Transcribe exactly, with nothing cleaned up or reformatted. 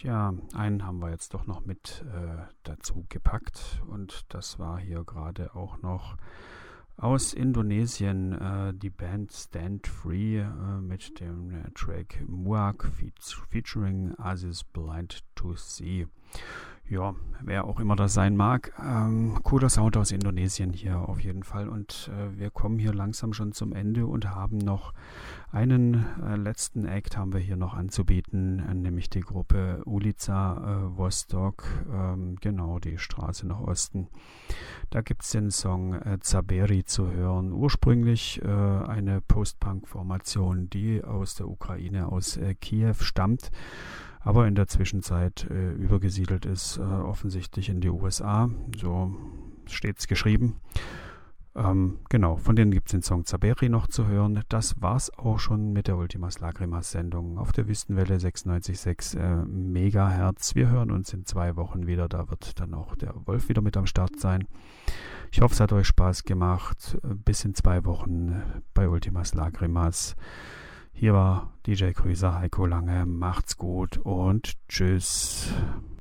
Tja, einen haben wir jetzt doch noch mit äh, dazu gepackt und das war hier gerade auch noch aus Indonesien äh, die Band Stand Free äh, mit dem äh, Track Muak fe- featuring Aziz Blind to See. Ja, wer auch immer das sein mag, ähm, cooler Sound aus Indonesien hier auf jeden Fall und äh, wir kommen hier langsam schon zum Ende und haben noch einen äh, letzten Act haben wir hier noch anzubieten, äh, nämlich die Gruppe Ulica äh, Vostok, ähm, genau die Straße nach Osten. Da gibt es den Song äh, Zaberi zu hören, ursprünglich äh, eine Post-Punk-Formation, die aus der Ukraine, aus äh, Kiew stammt, aber in der Zwischenzeit äh, übergesiedelt ist, äh, offensichtlich in die U S A, so steht es geschrieben. Ähm, genau, von denen gibt es den Song Zaberi noch zu hören. Das war's auch schon mit der Ultimas Lagrimas Sendung auf der Wüstenwelle sechsundneunzig Komma sechs äh, Megahertz. Wir hören uns in zwei Wochen wieder, da wird dann auch der Wolf wieder mit am Start sein. Ich hoffe, es hat euch Spaß gemacht. Bis in zwei Wochen bei Ultimas Lagrimas. Hier war D J Krüser, Heiko Lange. Macht's gut und tschüss.